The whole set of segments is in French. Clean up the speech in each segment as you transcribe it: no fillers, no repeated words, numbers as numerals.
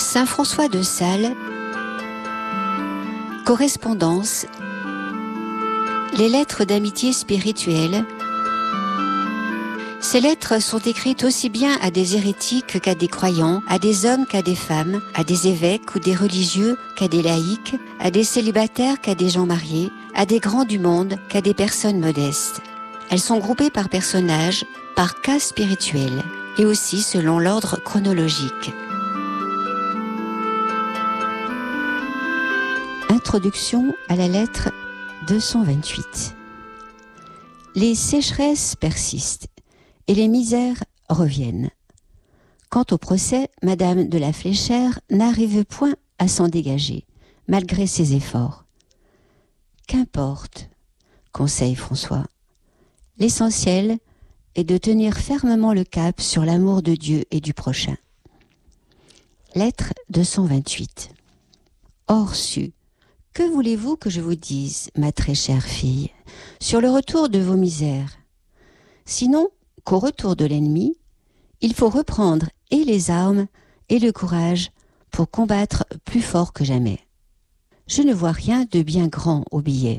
Saint François de Sales, correspondance, les lettres d'amitié spirituelle. Ces lettres sont écrites aussi bien à des hérétiques qu'à des croyants, à des hommes qu'à des femmes, à des évêques ou des religieux qu'à des laïcs, à des célibataires qu'à des gens mariés, à des grands du monde qu'à des personnes modestes. Elles sont groupées par personnages, par cas spirituels, et aussi selon l'ordre chronologique. Introduction à la lettre 228. Les sécheresses persistent et les misères reviennent. Quant au procès, Madame de la Fléchère n'arrive point à s'en dégager, malgré ses efforts. Qu'importe, conseille François. L'essentiel est de tenir fermement le cap sur l'amour de Dieu et du prochain. Lettre 228. Or su, que voulez-vous que je vous dise, ma très chère fille, sur le retour de vos misères? Sinon qu'au retour de l'ennemi, il faut reprendre et les armes et le courage pour combattre plus fort que jamais. Je ne vois rien de bien grand au billet.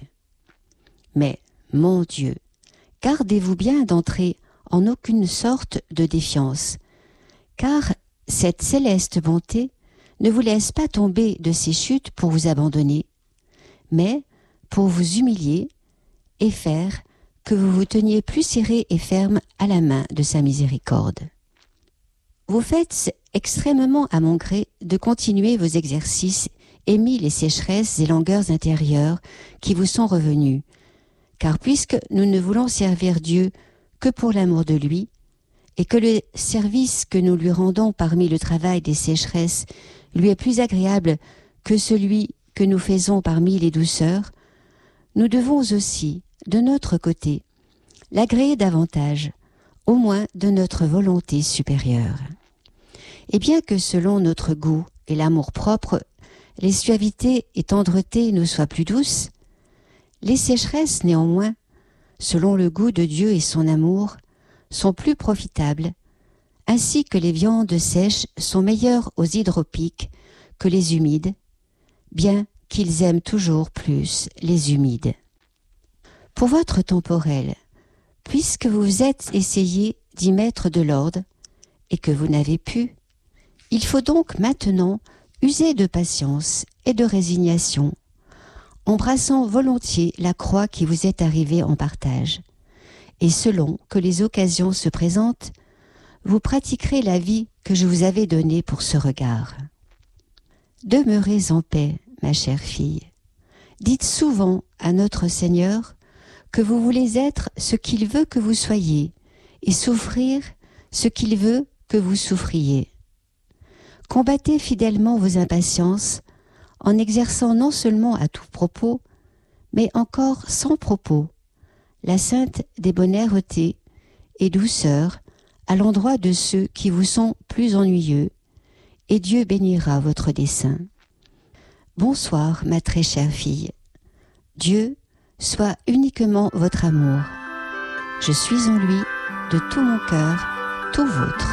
Mais, mon Dieu, gardez-vous bien d'entrer en aucune sorte de défiance, car cette céleste bonté ne vous laisse pas tomber de ces chutes pour vous abandonner, mais pour vous humilier et faire que vous vous teniez plus serré et ferme à la main de sa miséricorde. Vous faites extrêmement à mon gré de continuer vos exercices et mis les sécheresses et langueurs intérieures qui vous sont revenues, car puisque nous ne voulons servir Dieu que pour l'amour de lui, et que le service que nous lui rendons parmi le travail des sécheresses lui est plus agréable que celui que nous faisons parmi les douceurs, nous devons aussi, de notre côté, l'agréer davantage, au moins de notre volonté supérieure. Et bien que selon notre goût et l'amour-propre, les suavités et tendretés nous soient plus douces, les sécheresses néanmoins, selon le goût de Dieu et son amour, sont plus profitables, ainsi que les viandes sèches sont meilleures aux hydropiques que les humides, bien qu'ils aiment toujours plus les humides. Pour votre temporel, puisque vous vous êtes essayé d'y mettre de l'ordre et que vous n'avez pu, il faut donc maintenant user de patience et de résignation, embrassant volontiers la croix qui vous est arrivée en partage, et selon que les occasions se présentent, vous pratiquerez la vie que je vous avais donnée pour ce regard. Demeurez en paix, ma chère fille. Dites souvent à notre Seigneur que vous voulez être ce qu'il veut que vous soyez et souffrir ce qu'il veut que vous souffriez. Combattez fidèlement vos impatiences en exerçant non seulement à tout propos, mais encore sans propos, la sainte débonnaireté et douceur à l'endroit de ceux qui vous sont plus ennuyeux, et Dieu bénira votre dessein. Bonsoir, ma très chère fille. Dieu soit uniquement votre amour. Je suis en lui, de tout mon cœur, tout vôtre.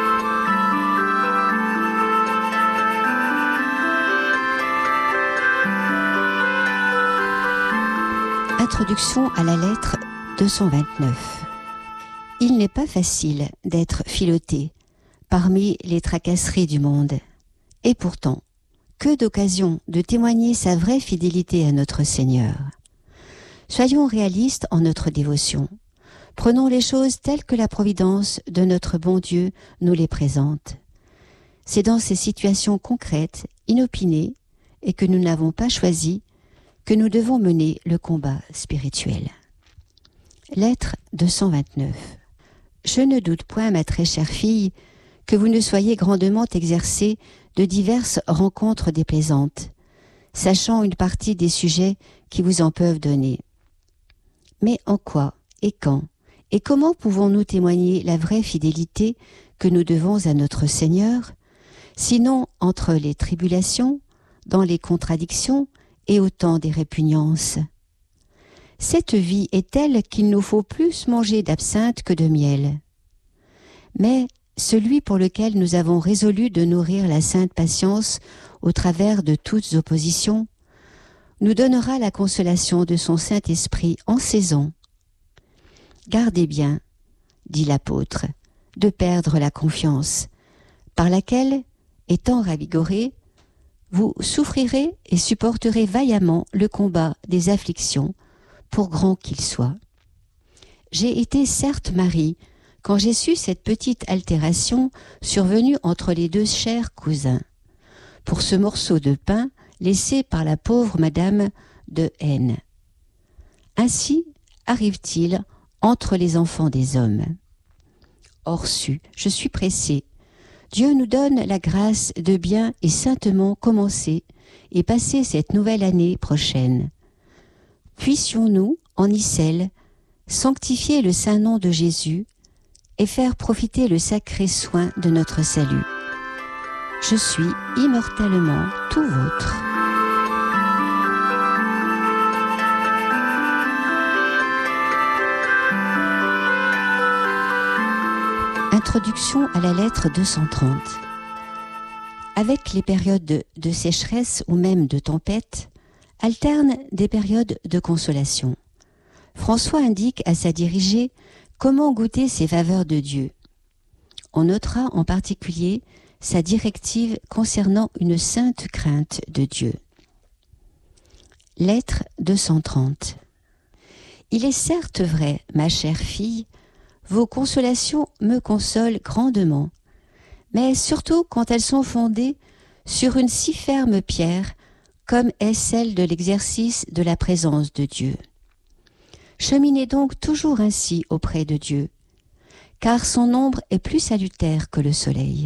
Introduction à la lettre 229. Il n'est pas facile d'être filoté parmi les tracasseries du monde. Et pourtant, que d'occasions de témoigner sa vraie fidélité à notre Seigneur. Soyons réalistes en notre dévotion. Prenons les choses telles que la providence de notre bon Dieu nous les présente. C'est dans ces situations concrètes, inopinées, et que nous n'avons pas choisies, que nous devons mener le combat spirituel. Lettre 229. Je ne doute point, ma très chère fille, que vous ne soyez grandement exercée de diverses rencontres déplaisantes, sachant une partie des sujets qui vous en peuvent donner. Mais en quoi, et quand, et comment pouvons-nous témoigner la vraie fidélité que nous devons à notre Seigneur, sinon entre les tribulations, dans les contradictions et au temps des répugnances? Cette vie est telle qu'il nous faut plus manger d'absinthe que de miel. Mais celui pour lequel nous avons résolu de nourrir la sainte patience au travers de toutes oppositions, nous donnera la consolation de son Saint-Esprit en saison. Gardez bien, dit l'apôtre, de perdre la confiance, par laquelle, étant ravigorés, vous souffrirez et supporterez vaillamment le combat des afflictions, pour grand qu'il soit. J'ai été certes Marie, quand j'ai su cette petite altération survenue entre les deux chers cousins, pour ce morceau de pain laissé par la pauvre Madame de N. Ainsi arrive-t-il entre les enfants des hommes. Orsu, je suis pressé. Dieu nous donne la grâce de bien et saintement commencer et passer cette nouvelle année prochaine. Puissions-nous, en Icelle, sanctifier le saint nom de Jésus et faire profiter le sacré soin de notre salut. Je suis immortellement tout vôtre. Introduction à la lettre 230. Avec les périodes de sécheresse ou même de tempête, alternent des périodes de consolation. François indique à sa dirigée comment goûter ces faveurs de Dieu. On notera en particulier sa directive concernant une sainte crainte de Dieu. Lettre 230. Il est certes vrai, ma chère fille, vos consolations me consolent grandement, mais surtout quand elles sont fondées sur une si ferme pierre comme est celle de l'exercice de la présence de Dieu. Cheminez donc toujours ainsi auprès de Dieu, car son ombre est plus salutaire que le soleil.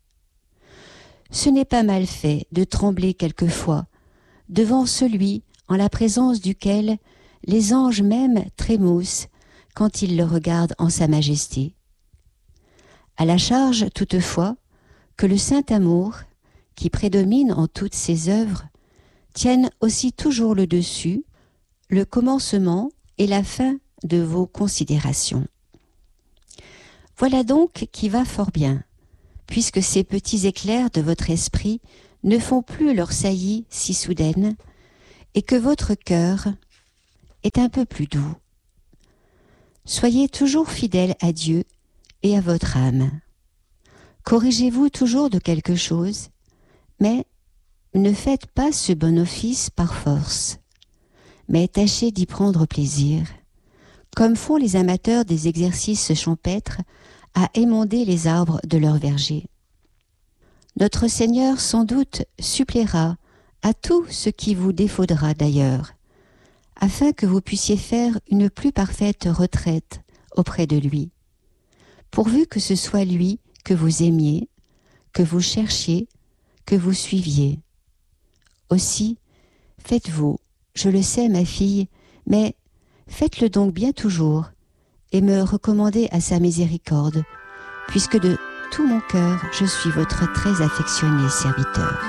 Ce n'est pas mal fait de trembler quelquefois devant celui en la présence duquel les anges même trémoussent quand ils le regardent en sa majesté. À la charge, toutefois, que le saint amour, qui prédomine en toutes ses œuvres, tienne aussi toujours le dessus, le commencement et la fin de vos considérations. Voilà donc qui va fort bien, puisque ces petits éclairs de votre esprit ne font plus leur saillie si soudaine, et que votre cœur est un peu plus doux. Soyez toujours fidèles à Dieu et à votre âme. Corrigez-vous toujours de quelque chose, mais ne faites pas ce bon office par force, mais tâchez d'y prendre plaisir, comme font les amateurs des exercices champêtres à émonder les arbres de leur verger. Notre Seigneur sans doute suppléera à tout ce qui vous défaudra d'ailleurs, afin que vous puissiez faire une plus parfaite retraite auprès de lui, pourvu que ce soit lui que vous aimiez, que vous cherchiez, que vous suiviez. Aussi, faites-vous, je le sais ma fille, mais faites-le donc bien toujours, et me recommandez à sa miséricorde, puisque de tout mon cœur je suis votre très affectionné serviteur.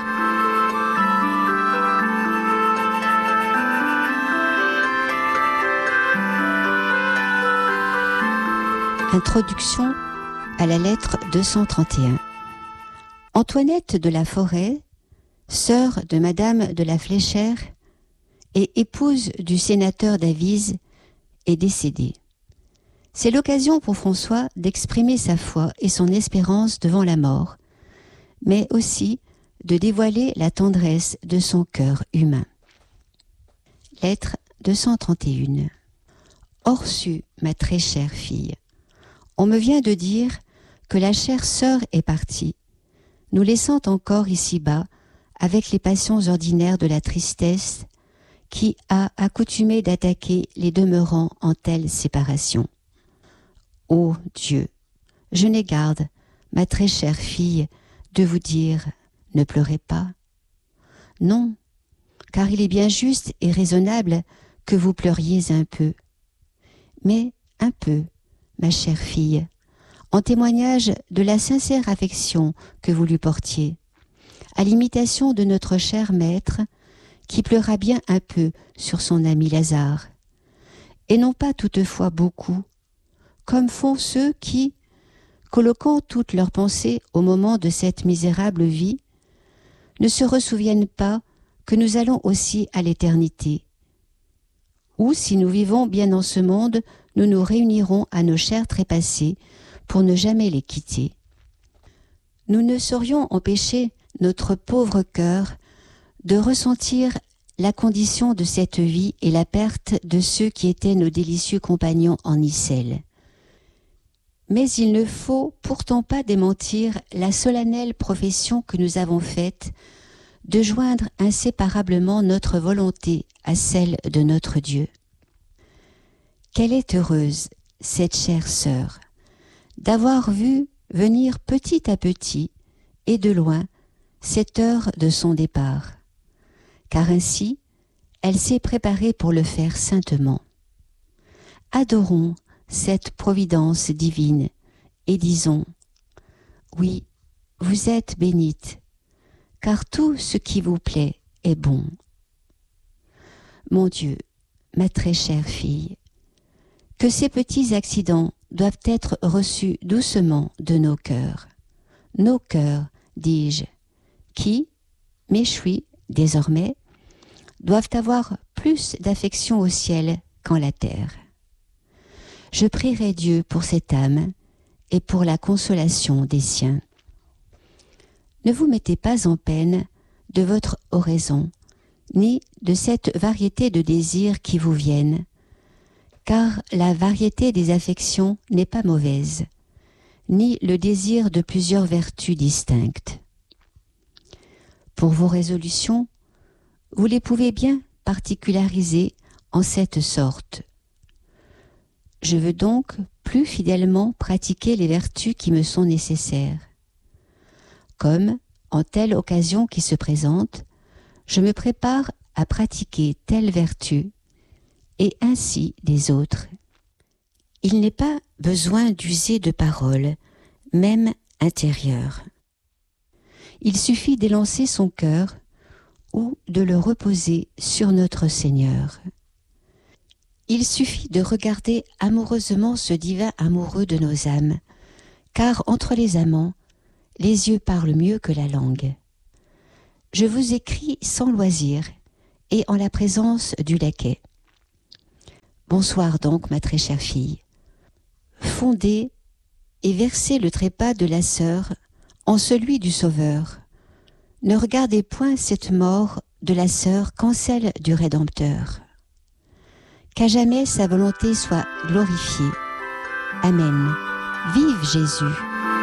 Introduction à la lettre 231. Antoinette de la Forêt, sœur de Madame de la Fléchère et épouse du sénateur d'Avise, est décédée. C'est l'occasion pour François d'exprimer sa foi et son espérance devant la mort, mais aussi de dévoiler la tendresse de son cœur humain. Lettre 231. Orsu, ma très chère fille, on me vient de dire que la chère sœur est partie, nous laissant encore ici-bas avec les passions ordinaires de la tristesse qui a accoutumé d'attaquer les demeurants en telle séparation. Ô Dieu, je n'ai garde, ma très chère fille, de vous dire « Ne pleurez pas ». Non, car il est bien juste et raisonnable que vous pleuriez un peu. Mais un peu, ma chère fille, en témoignage de la sincère affection que vous lui portiez, à l'imitation de notre cher maître, qui pleura bien un peu sur son ami Lazare, et non pas toutefois beaucoup, comme font ceux qui, colloquant toutes leurs pensées au moment de cette misérable vie, ne se ressouviennent pas que nous allons aussi à l'éternité, où, si nous vivons bien en ce monde, nous nous réunirons à nos chers trépassés pour ne jamais les quitter. Nous ne saurions empêcher notre pauvre cœur de ressentir la condition de cette vie et la perte de ceux qui étaient nos délicieux compagnons en Icelle. Mais il ne faut pourtant pas démentir la solennelle profession que nous avons faite de joindre inséparablement notre volonté à celle de notre Dieu. Qu'elle est heureuse, cette chère sœur, d'avoir vu venir petit à petit et de loin cette heure de son départ, car ainsi elle s'est préparée pour le faire saintement. Adorons cette providence divine et disons « Oui, vous êtes bénite, car tout ce qui vous plaît est bon. » Mon Dieu, ma très chère fille, que ces petits accidents doivent être reçus doucement de nos cœurs, dis-je, qui, m'échouis désormais, doivent avoir plus d'affection au ciel qu'en la terre. Je prierai Dieu pour cette âme et pour la consolation des siens. Ne vous mettez pas en peine de votre oraison, ni de cette variété de désirs qui vous viennent, car la variété des affections n'est pas mauvaise, ni le désir de plusieurs vertus distinctes. Pour vos résolutions, vous les pouvez bien particulariser en cette sorte. Je veux donc plus fidèlement pratiquer les vertus qui me sont nécessaires. Comme, en telle occasion qui se présente, je me prépare à pratiquer telle vertu, et ainsi des autres. Il n'est pas besoin d'user de paroles, même intérieures. Il suffit d'élancer son cœur ou de le reposer sur notre Seigneur. Il suffit de regarder amoureusement ce divin amoureux de nos âmes, car entre les amants, les yeux parlent mieux que la langue. Je vous écris sans loisir et en la présence du laquais. Bonsoir donc, ma très chère fille. Fondez et versez le trépas de la sœur en celui du Sauveur. Ne regardez point cette mort de la sœur qu'en celle du Rédempteur. Qu'à jamais sa volonté soit glorifiée. Amen. Vive Jésus!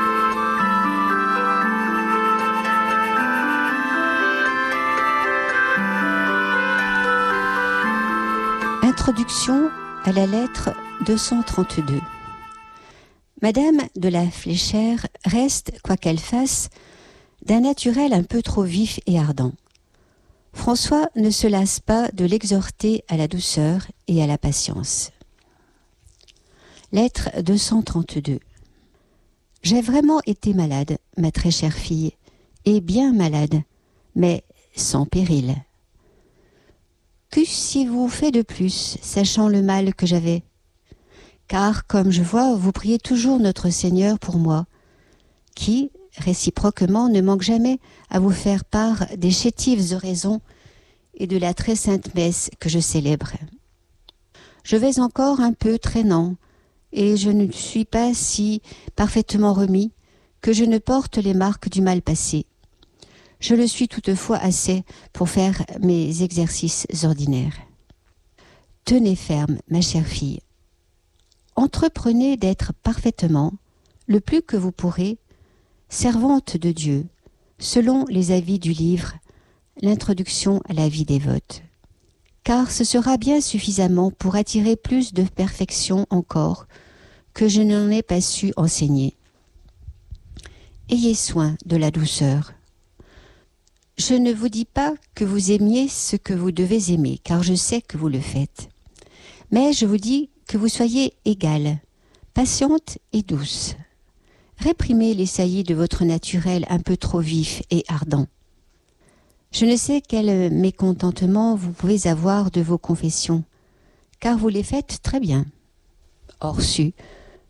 Introduction à la lettre 232. Madame de la Fléchère reste, quoi qu'elle fasse, d'un naturel un peu trop vif et ardent. François ne se lasse pas de l'exhorter à la douceur et à la patience. Lettre 232. J'ai vraiment été malade, ma très chère fille, et bien malade, mais sans péril. Qu'eussiez-vous fait de plus, sachant le mal que j'avais? Car, comme je vois, vous priez toujours notre Seigneur pour moi, qui, réciproquement, ne manque jamais à vous faire part des chétives oraisons et de la très sainte messe que je célèbre. Je vais encore un peu traînant, et je ne suis pas si parfaitement remis que je ne porte les marques du mal passé. Je le suis toutefois assez pour faire mes exercices ordinaires. Tenez ferme, ma chère fille. Entreprenez d'être parfaitement, le plus que vous pourrez, servante de Dieu, selon les avis du livre « L'introduction à la vie dévote ». Car ce sera bien suffisamment pour attirer plus de perfection encore que je n'en ai pas su enseigner. Ayez soin de la douceur. Je ne vous dis pas que vous aimiez ce que vous devez aimer, car je sais que vous le faites. Mais je vous dis que vous soyez égale, patiente et douce. Réprimez les saillies de votre naturel un peu trop vif et ardent. Je ne sais quel mécontentement vous pouvez avoir de vos confessions, car vous les faites très bien. Orsu,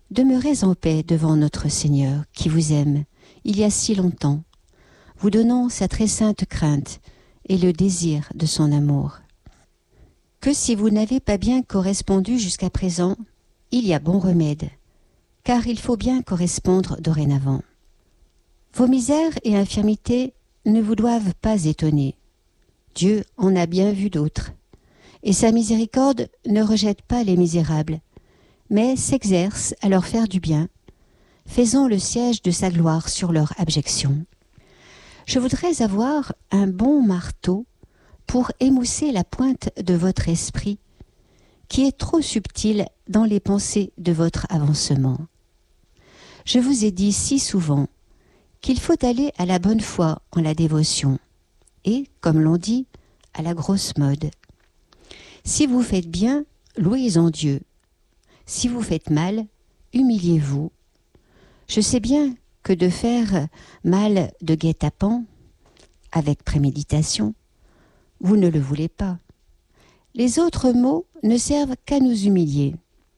Demeurez en paix devant notre Seigneur, qui vous aime, il y a si longtemps, vous donnant sa très sainte crainte et le désir de son amour. Que si vous n'avez pas bien correspondu jusqu'à présent, il y a bon remède, car il faut bien correspondre dorénavant. Vos misères et infirmités ne vous doivent pas étonner. Dieu en a bien vu d'autres, et sa miséricorde ne rejette pas les misérables, mais s'exerce à leur faire du bien, faisant le siège de sa gloire sur leur abjection. Je voudrais avoir un bon marteau pour émousser la pointe de votre esprit, qui est trop subtil dans les pensées de votre avancement. Je vous ai dit si souvent qu'il faut aller à la bonne foi en la dévotion, et, comme l'on dit, à la grosse mode. Si vous faites bien, louez-en Dieu. Si vous faites mal, humiliez-vous. Je sais bien que de faire mal de guet-apens, avec préméditation, vous ne le voulez pas. Les autres mots ne servent qu'à nous humilier.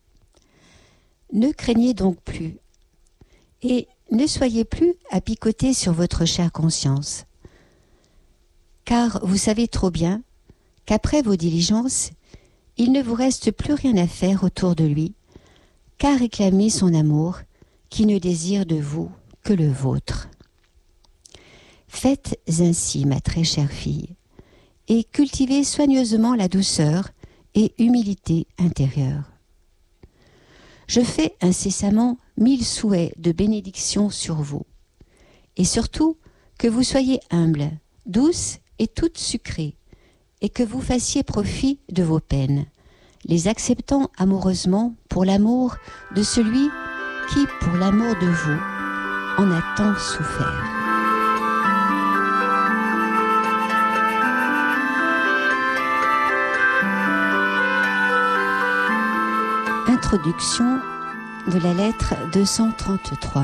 Ne craignez donc plus, et ne soyez plus à picoter sur votre chère conscience. Car vous savez trop bien qu'après vos diligences, il ne vous reste plus rien à faire autour de lui, qu'à réclamer son amour, qui ne désire de vous que le vôtre. Faites ainsi, ma très chère fille, et cultivez soigneusement la douceur et humilité intérieure. Je fais incessamment 1000 souhaits de bénédiction sur vous, et surtout que vous soyez humble, douce et toute sucrée, et que vous fassiez profit de vos peines, les acceptant amoureusement pour l'amour de celui qui, pour l'amour de vous, en a tant souffert. Introduction de la lettre 233.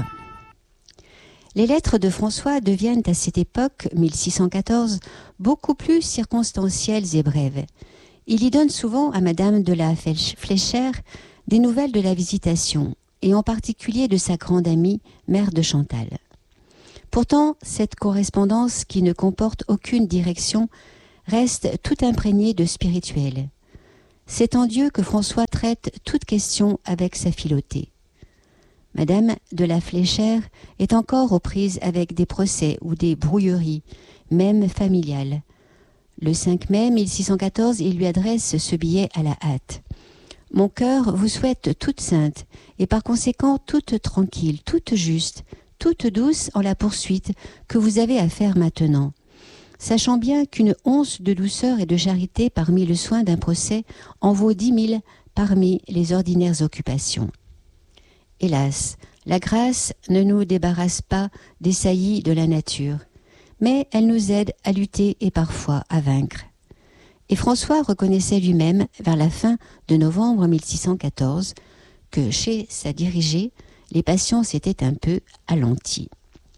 Les lettres de François deviennent à cette époque, 1614, beaucoup plus circonstancielles et brèves. Il y donne souvent à Madame de la Fléchère des nouvelles de la Visitation, et en particulier de sa grande amie, mère de Chantal. Pourtant, cette correspondance, qui ne comporte aucune direction, reste tout imprégnée de spirituel. C'est en Dieu que François traite toute question avec sa Philotée. Madame de la Fléchère est encore aux prises avec des procès ou des brouilleries, même familiales. Le 5 mai 1614, il lui adresse ce billet à la hâte. « Mon cœur vous souhaite toute sainte, et par conséquent toute tranquille, toute juste, toute douce en la poursuite que vous avez à faire maintenant, sachant bien qu'une once de douceur et de charité parmi le soin d'un procès en vaut 10 000 parmi les ordinaires occupations. Hélas, la grâce ne nous débarrasse pas des saillies de la nature, mais elle nous aide à lutter et parfois à vaincre. » Et François reconnaissait lui-même, vers la fin de novembre 1614, que chez sa dirigée, les passions s'étaient un peu alenties.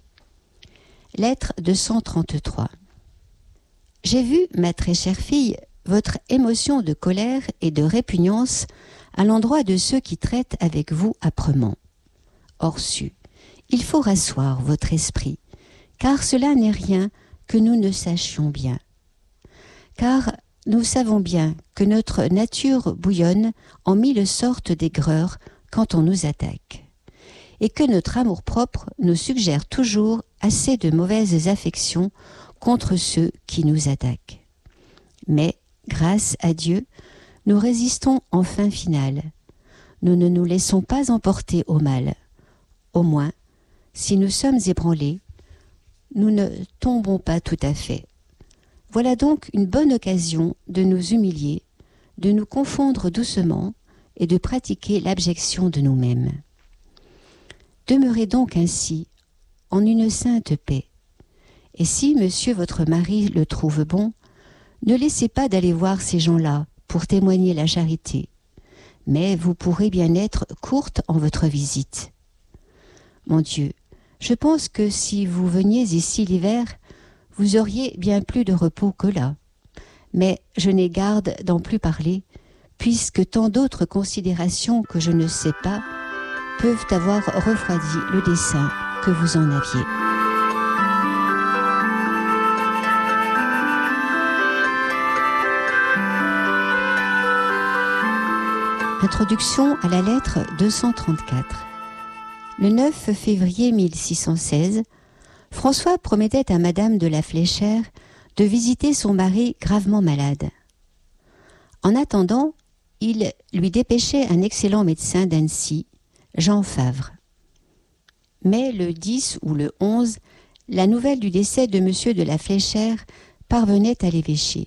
Lettre 233. J'ai vu, ma très chère fille, votre émotion de colère et de répugnance à l'endroit de ceux qui traitent avec vous âprement. Hors su, il faut rasseoir votre esprit, car cela n'est rien que nous ne sachions bien. Car nous savons bien que notre nature bouillonne en 1000 sortes d'aigreurs quand on nous attaque, et que notre amour-propre nous suggère toujours assez de mauvaises affections contre ceux qui nous attaquent. Mais, grâce à Dieu, nous résistons en fin finale. Nous ne nous laissons pas emporter au mal. Au moins, si nous sommes ébranlés, nous ne tombons pas tout à fait. Voilà donc une bonne occasion de nous humilier, de nous confondre doucement et de pratiquer l'abjection de nous-mêmes. Demeurez donc ainsi, en une sainte paix. Et si monsieur votre mari le trouve bon, ne laissez pas d'aller voir ces gens-là pour témoigner la charité, mais vous pourrez bien être courte en votre visite. Mon Dieu, je pense que si vous veniez ici l'hiver, vous auriez bien plus de repos que là. Mais je n'ai garde d'en plus parler, puisque tant d'autres considérations que je ne sais pas peuvent avoir refroidi le dessein que vous en aviez. Introduction à la lettre 234. Le 9 février 1616, François promettait à Madame de la Fléchère de visiter son mari gravement malade. En attendant, il lui dépêchait un excellent médecin d'Annecy, Jean Favre. Mais le 10 ou le 11, la nouvelle du décès de M. de la Fléchère parvenait à l'évêché.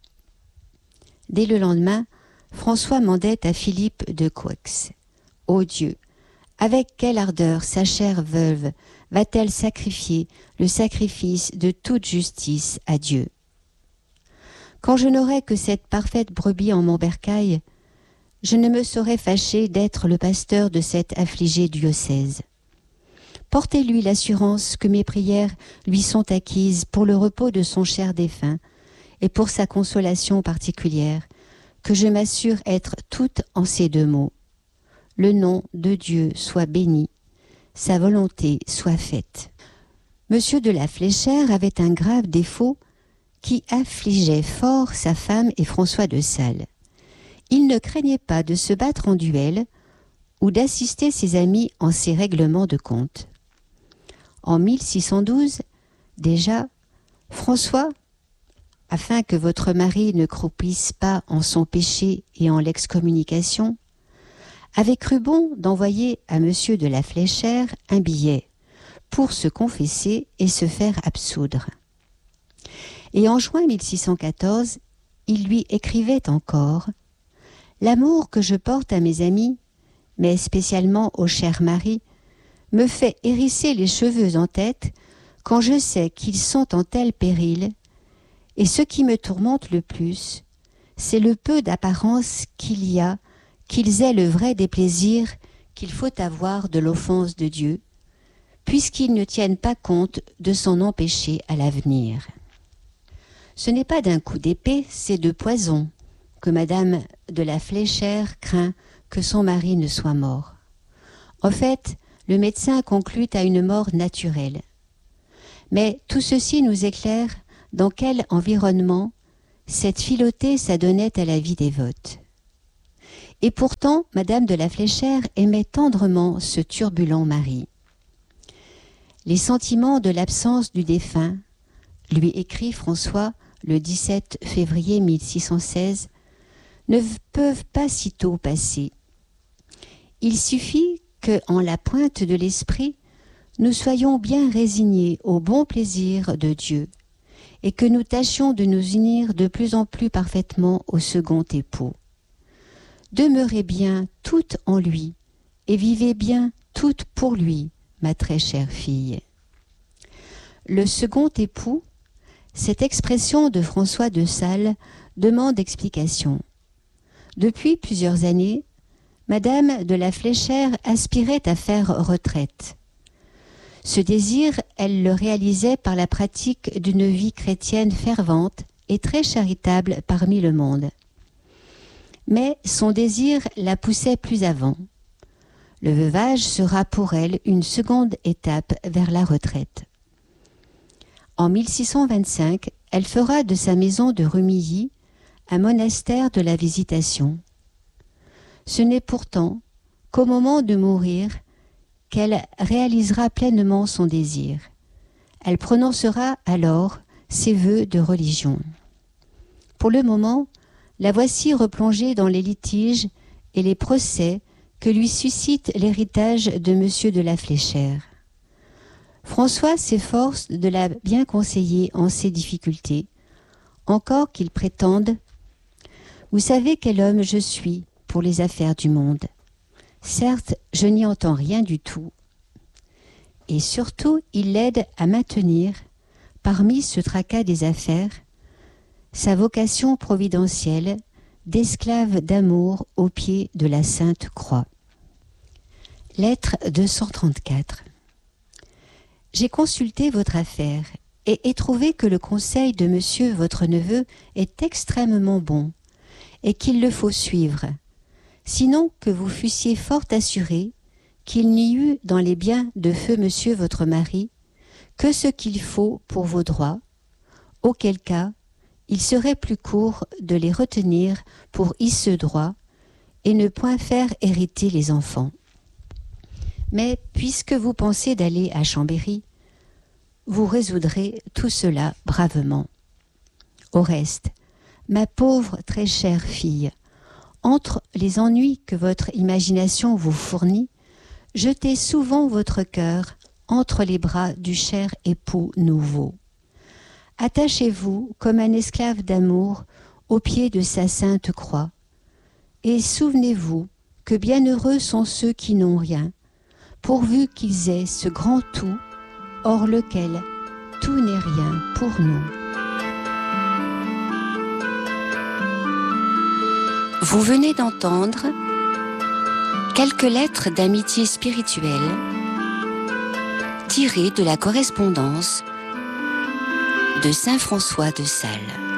Dès le lendemain, François mandait à Philippe de Coix. « Ô Dieu, avec quelle ardeur sa chère veuve va-t-elle sacrifier le sacrifice de toute justice à Dieu? Quand je n'aurais que cette parfaite brebis en mon bercail, je ne me saurais fâcher d'être le pasteur de cet affligé diocèse. Portez-lui l'assurance que mes prières lui sont acquises pour le repos de son cher défunt et pour sa consolation particulière, que je m'assure être toute en ces deux mots. Le nom de Dieu soit béni, sa volonté soit faite. » Monsieur de la Fléchère avait un grave défaut qui affligeait fort sa femme et François de Sales. Il ne craignait pas de se battre en duel ou d'assister ses amis en ses règlements de compte. En 1612, déjà, François, afin que votre mari ne croupisse pas en son péché et en l'excommunication, avait cru bon d'envoyer à Monsieur de la Fléchère un billet pour se confesser et se faire absoudre. Et en juin 1614, il lui écrivait encore « L'amour que je porte à mes amis, mais spécialement au cher mari, me fait hérisser les cheveux en tête quand je sais qu'ils sont en tel péril, et ce qui me tourmente le plus, c'est le peu d'apparence qu'il y a qu'ils aient le vrai déplaisir qu'il faut avoir de l'offense de Dieu, puisqu'ils ne tiennent pas compte de s'en empêcher à l'avenir. Ce n'est pas d'un coup d'épée, c'est de poison que Madame de la Fléchère craint que son mari ne soit mort. En fait, le médecin conclut à une mort naturelle. Mais tout ceci nous éclaire dans quel environnement cette Philotée s'adonnait à la vie dévote. Et pourtant, Madame de la Fléchère aimait tendrement ce turbulent mari. Les sentiments de l'absence du défunt, lui écrit François le 17 février 1616, ne peuvent pas sitôt passer. Il suffit que, en la pointe de l'esprit, nous soyons bien résignés au bon plaisir de Dieu et que nous tâchions de nous unir de plus en plus parfaitement au second époux. Demeurez bien toutes en lui et vivez bien toutes pour lui, ma très chère fille. Le second époux, cette expression de François de Sales demande explication. Depuis plusieurs années, Madame de la Fléchère aspirait à faire retraite. Ce désir, elle le réalisait par la pratique d'une vie chrétienne fervente et très charitable parmi le monde. Mais son désir la poussait plus avant. Le veuvage sera pour elle une seconde étape vers la retraite. En 1625, elle fera de sa maison de Rumilly un monastère de la Visitation. Ce n'est pourtant qu'au moment de mourir qu'elle réalisera pleinement son désir. Elle prononcera alors ses vœux de religion. Pour le moment, la voici replongée dans les litiges et les procès que lui suscite l'héritage de M. de la Fléchère. François s'efforce de la bien conseiller en ses difficultés, encore qu'il prétende « Vous savez quel homme je suis pour les affaires du monde. Certes, je n'y entends rien du tout. » Et surtout, il l'aide à maintenir, parmi ce tracas des affaires, sa vocation providentielle d'esclave d'amour au pied de la Sainte Croix. Lettre 234. J'ai consulté votre affaire et ai trouvé que le conseil de monsieur votre neveu est extrêmement bon et qu'il le faut suivre, sinon que vous fussiez fort assuré qu'il n'y eût dans les biens de feu monsieur votre mari que ce qu'il faut pour vos droits, auquel cas il serait plus court de les retenir pour ce droit et ne point faire hériter les enfants. Mais puisque vous pensez d'aller à Chambéry, vous résoudrez tout cela bravement. Au reste, ma pauvre très chère fille, entre les ennuis que votre imagination vous fournit, jetez souvent votre cœur entre les bras du cher époux nouveau. Attachez-vous comme un esclave d'amour au pied de sa sainte croix, et souvenez-vous que bienheureux sont ceux qui n'ont rien, pourvu qu'ils aient ce grand tout, hors lequel tout n'est rien pour nous. Vous venez d'entendre quelques lettres d'amitié spirituelle tirées de la correspondance de Saint François de Sales.